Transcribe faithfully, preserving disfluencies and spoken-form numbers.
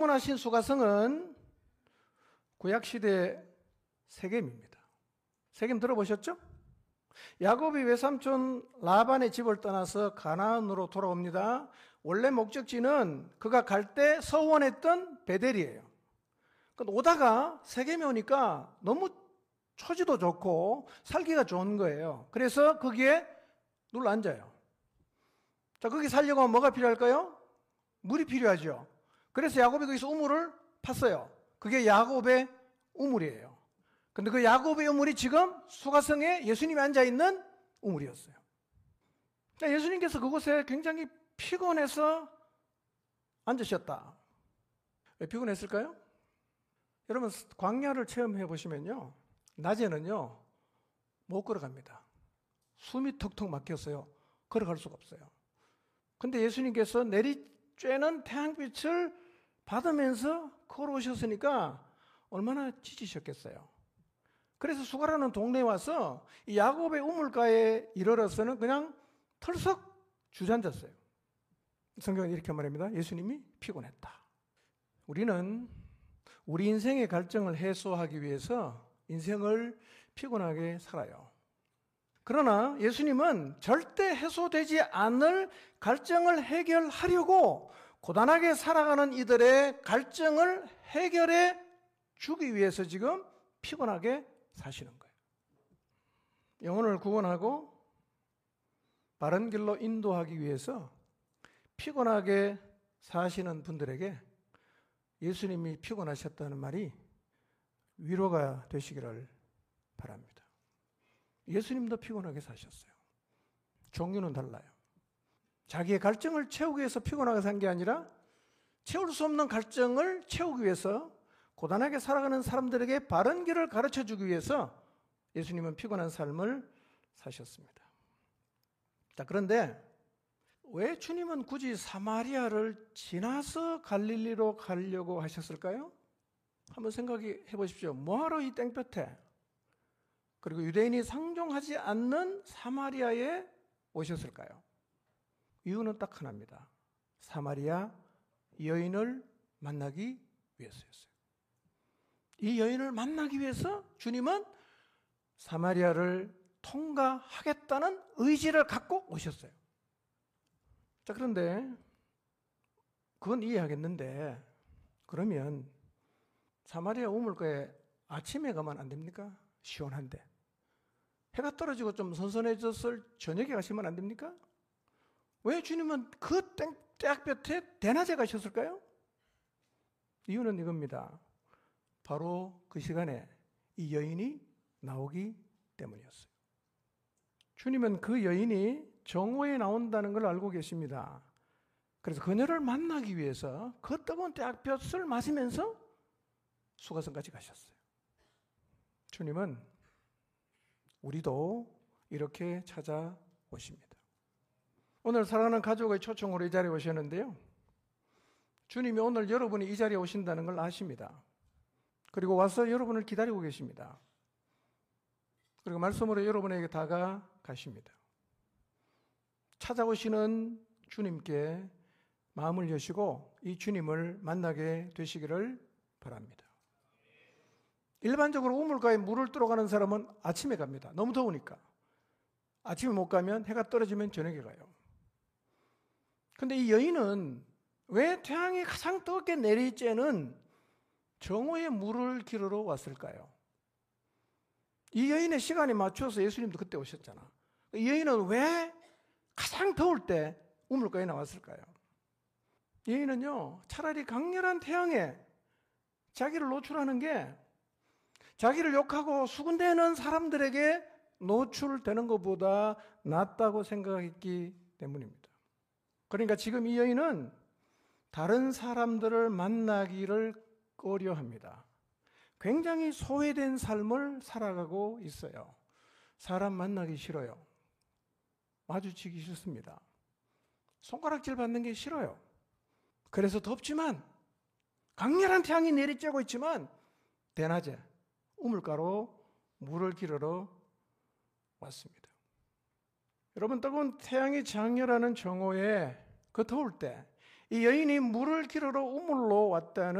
피곤하신 수가성은 구약시대 세겜입니다. 세겜 들어보셨죠? 야곱이 외삼촌 라반의 집을 떠나서 가나안으로 돌아옵니다. 원래 목적지는 그가 갈 때 서원했던 베델이에요. 오다가 세겜에 오니까 너무 초지도 좋고 살기가 좋은 거예요. 그래서 거기에 눌러 앉아요. 자, 거기 살려고 하면 뭐가 필요할까요? 물이 필요하죠. 그래서 야곱이 거기서 우물을 팠어요. 그게 야곱의 우물이에요. 근데 그 야곱의 우물이 지금 수가성에 예수님이 앉아있는 우물이었어요. 예수님께서 그곳에 굉장히 피곤해서 앉으셨다. 왜 피곤했을까요? 여러분, 광야를 체험해 보시면요, 낮에는요 못 걸어갑니다. 숨이 턱턱 막혔어요. 걸어갈 수가 없어요. 근데 예수님께서 내리쬐는 태양빛을 받으면서 걸어오셨으니까 얼마나 지치셨겠어요. 그래서 수가라는 동네에 와서 이 야곱의 우물가에 이르러서는 그냥 털썩 주저앉았어요. 성경은 이렇게 말합니다. 예수님이 피곤했다. 우리는 우리 인생의 갈증을 해소하기 위해서 인생을 피곤하게 살아요. 그러나 예수님은 절대 해소되지 않을 갈증을 해결하려고 고단하게 살아가는 이들의 갈증을 해결해 주기 위해서 지금 피곤하게 사시는 거예요. 영혼을 구원하고 바른 길로 인도하기 위해서 피곤하게 사시는 분들에게 예수님이 피곤하셨다는 말이 위로가 되시기를 바랍니다. 예수님도 피곤하게 사셨어요. 종류는 달라요. 자기의 갈증을 채우기 위해서 피곤하게 산 게 아니라 채울 수 없는 갈증을 채우기 위해서 고단하게 살아가는 사람들에게 바른 길을 가르쳐 주기 위해서 예수님은 피곤한 삶을 사셨습니다. 자, 그런데 왜 주님은 굳이 사마리아를 지나서 갈릴리로 가려고 하셨을까요? 한번 생각해 보십시오. 뭐하러 이 땡볕에 그리고 유대인이 상종하지 않는 사마리아에 오셨을까요? 이유는 딱 하나입니다. 사마리아 여인을 만나기 위해서였어요. 이 여인을 만나기 위해서 주님은 사마리아를 통과하겠다는 의지를 갖고 오셨어요. 자, 그런데 그건 이해하겠는데 그러면 사마리아 우물가에 아침에 가면 안 됩니까? 시원한데. 해가 떨어지고 좀 선선해졌을 저녁에 가시면 안 됩니까? 왜 주님은 그 땡볕에 대낮에 가셨을까요? 이유는 이겁니다. 바로 그 시간에 이 여인이 나오기 때문이었어요. 주님은 그 여인이 정오에 나온다는 걸 알고 계십니다. 그래서 그녀를 만나기 위해서 그 뜨거운 땡볕을 마시면서 수가성까지 가셨어요. 주님은 우리도 이렇게 찾아오십니다. 오늘 사랑하는 가족의 초청으로 이 자리에 오셨는데요. 주님이 오늘 여러분이 이 자리에 오신다는 걸 아십니다. 그리고 와서 여러분을 기다리고 계십니다. 그리고 말씀으로 여러분에게 다가가십니다. 찾아오시는 주님께 마음을 여시고 이 주님을 만나게 되시기를 바랍니다. 일반적으로 우물가에 물을 뜨러 가는 사람은 아침에 갑니다. 너무 더우니까. 아침에 못 가면 해가 떨어지면 저녁에 가요. 근데 이 여인은 왜 태양이 가장 뜨겁게 내리쬐는 정오에 물을 기르러 왔을까요? 이 여인의 시간에 맞춰서 예수님도 그때 오셨잖아. 이 여인은 왜 가장 더울 때 우물가에 나왔을까요? 이 여인은요, 차라리 강렬한 태양에 자기를 노출하는 게 자기를 욕하고 수군대는 사람들에게 노출되는 것보다 낫다고 생각했기 때문입니다. 그러니까 지금 이 여인은 다른 사람들을 만나기를 꺼려합니다. 굉장히 소외된 삶을 살아가고 있어요. 사람 만나기 싫어요. 마주치기 싫습니다. 손가락질 받는 게 싫어요. 그래서 덥지만 강렬한 태양이 내리쬐고 있지만 대낮에 우물가로 물을 기르러 왔습니다. 여러분, 뜨거운 태양이 장렬하는 정오에 그 더울 때 이 여인이 물을 기르러 우물로 왔다는